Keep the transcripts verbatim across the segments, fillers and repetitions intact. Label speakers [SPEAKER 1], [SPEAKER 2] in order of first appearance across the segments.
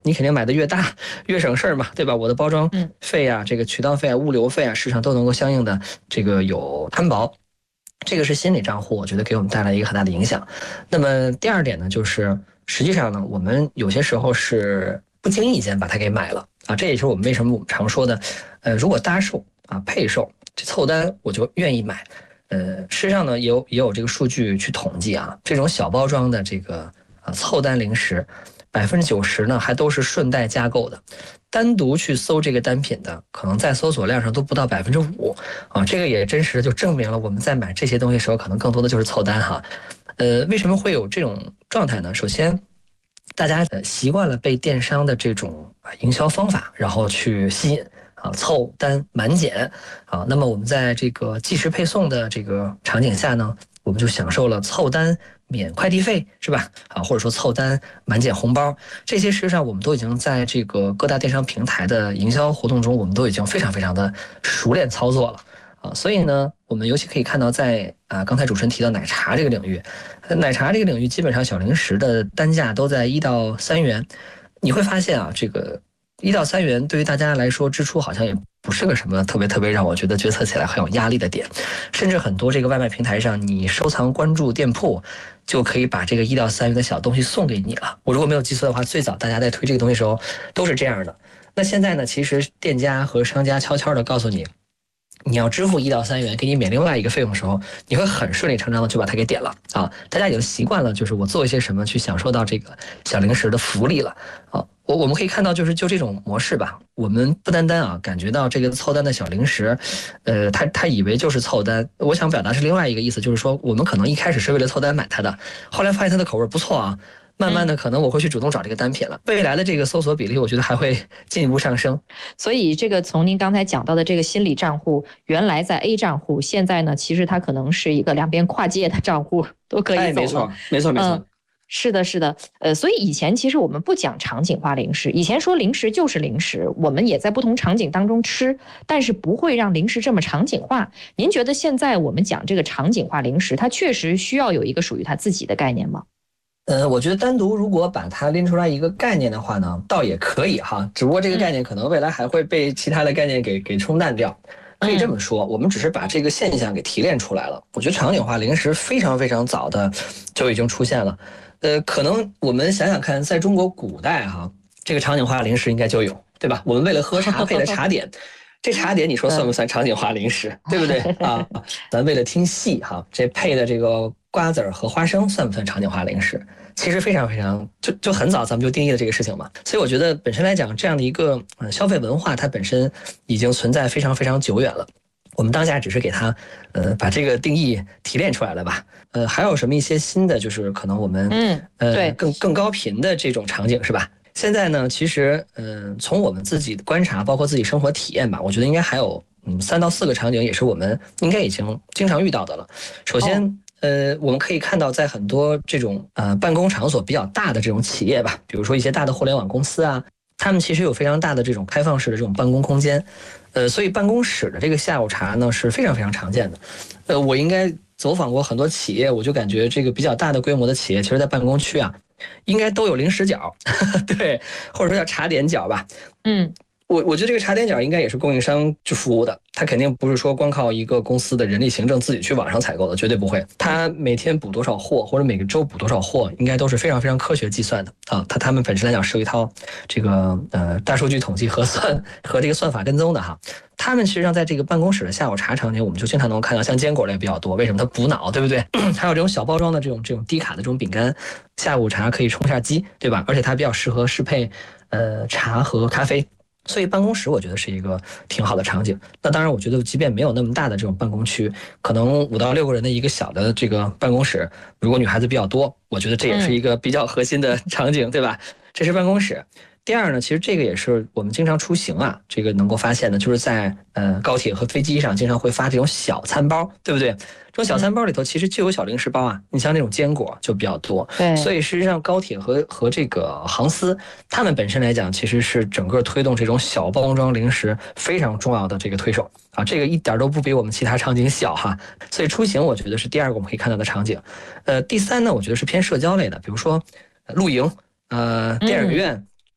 [SPEAKER 1] 你肯定买的越大越省事儿嘛，对吧？我的包装费啊，这个渠道费啊、物流费啊，市场都能够相应的这个有摊薄。这个是心理账户，我觉得给我们带来一个很大的影响。那么第二点呢，就是实际上呢，我们有些时候是不经意间把它给买了啊，这也是我们为什么我们常说的，呃，如果搭售啊、配售这凑单，我就愿意买。呃，事实上呢，也有也有这个数据去统计啊，这种小包装的这个啊凑单零食，百分之九十呢还都是顺带加购的。单独去搜这个单品的，可能在搜索量上都不到百分之五啊，这个也真实的就证明了我们在买这些东西的时候，可能更多的就是凑单哈。呃，为什么会有这种状态呢？首先，大家习惯了被电商的这种营销方法，然后去吸引啊，凑单满减啊。那么我们在这个即时配送的这个场景下呢，我们就享受了凑单免快递费，是吧？啊，或者说凑单满减红包，这些实际上我们都已经在这个各大电商平台的营销活动中，我们都已经非常非常的熟练操作了啊。所以呢，我们尤其可以看到在啊刚才主持人提到奶茶这个领域，奶茶这个领域基本上小零食的单价都在一到三元，你会发现啊，这个一到三元对于大家来说支出好像也不是个什么特别特别让我觉得决策起来很有压力的点，甚至很多这个外卖平台上，你收藏关注店铺，就可以把这个一到三元的小东西送给你了。我如果没有记错的话，最早大家在推这个东西的时候都是这样的。那现在呢，其实店家和商家悄悄的告诉你，你要支付一到三元，给你免另外一个费用的时候，你会很顺理成章的就把它给点了啊！大家已经习惯了，就是我做一些什么去享受到这个小零食的福利了啊！我我们可以看到，就是就这种模式吧，我们不单单啊感觉到这个凑单的小零食，呃，他他以为就是凑单。我想表达是另外一个意思，就是说我们可能一开始是为了凑单买它的，后来发现它的口味不错啊。慢慢的，可能我会去主动找这个单品了。未来的这个搜索比例，我觉得还会进一步上升。
[SPEAKER 2] 所以，这个从您刚才讲到的这个心理账户，原来在 A 账户，现在呢，其实它可能是一个两边跨界的账户，都可以走了。
[SPEAKER 1] 哎，没错，没错，没错。
[SPEAKER 2] 嗯，是的，是的，呃，所以以前其实我们不讲场景化零食，以前说零食就是零食，我们也在不同场景当中吃，但是不会让零食这么场景化。您觉得现在我们讲这个场景化零食，它确实需要有一个属于它自己的概念吗？
[SPEAKER 1] 呃，我觉得单独如果把它拎出来一个概念的话呢，倒也可以哈。只不过这个概念可能未来还会被其他的概念给给冲淡掉。可以这么说，我们只是把这个现象给提炼出来了。我觉得场景化零食非常非常早的就已经出现了。呃，可能我们想想看，在中国古代哈，这个场景化零食应该就有，对吧？我们为了喝茶配的茶点。这茶点你说算不算场景化零食，对不对啊？咱为了听戏哈，这配的这个瓜子和花生算不算场景化零食？其实非常非常就就很早咱们就定义了这个事情嘛。所以我觉得本身来讲，这样的一个呃消费文化，它本身已经存在非常非常久远了。我们当下只是给它呃把这个定义提炼出来了吧？呃，还有什么一些新的，就是可能我们
[SPEAKER 2] 嗯
[SPEAKER 1] 呃更更高频的这种场景是吧？现在呢，其实，嗯、呃，从我们自己的观察，包括自己生活体验吧，我觉得应该还有，嗯，三到四个场景，也是我们应该已经经常遇到的了。首先，哦、呃，我们可以看到，在很多这种呃办公场所比较大的这种企业吧，比如说一些大的互联网公司啊，他们其实有非常大的这种开放式的这种办公空间，呃，所以办公室的这个下午茶呢是非常非常常见的。呃，我应该走访过很多企业，我就感觉这个比较大的规模的企业，其实在办公区啊。应该都有零食角，对，或者说叫茶点角吧。
[SPEAKER 2] 嗯，
[SPEAKER 1] 我我觉得这个茶点角应该也是供应商去服务的，它肯定不是说光靠一个公司的人力行政自己去网上采购的，绝对不会。它每天补多少货，或者每个周补多少货，应该都是非常非常科学计算的啊。它他们本身来讲是有一套这个呃大数据统计核算和这个算法跟踪的哈。他们实际上在这个办公室的下午茶场景，我们就经常能够看到，像坚果类比较多。为什么？它补脑，对不对？还有这种小包装的这种这种低卡的这种饼干，下午茶可以充下饥，对吧？而且它比较适合适配呃茶和咖啡。所以办公室我觉得是一个挺好的场景。那当然，我觉得即便没有那么大的这种办公区，可能五到六个人的一个小的这个办公室，如果女孩子比较多，我觉得这也是一个比较核心的场景，对吧？这是办公室。第二呢，其实这个也是我们经常出行啊，这个能够发现的，就是在呃高铁和飞机上经常会发这种小餐包，对不对？这种小餐包里头其实就有小零食包啊，你像那种坚果就比较多。
[SPEAKER 2] 对，
[SPEAKER 1] 所以事实上高铁和和这个航司，他们本身来讲，其实是整个推动这种小包装零食非常重要的这个推手啊，这个一点都不比我们其他场景小哈。所以出行我觉得是第二个我们可以看到的场景。呃，第三呢，我觉得是偏社交类的，比如说露营、呃电影院。嗯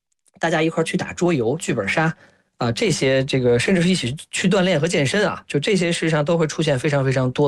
[SPEAKER 1] 大家一块去打桌游、剧本杀啊，这些这个甚至是一起去锻炼和健身啊，就这些事实上都会出现非常非常多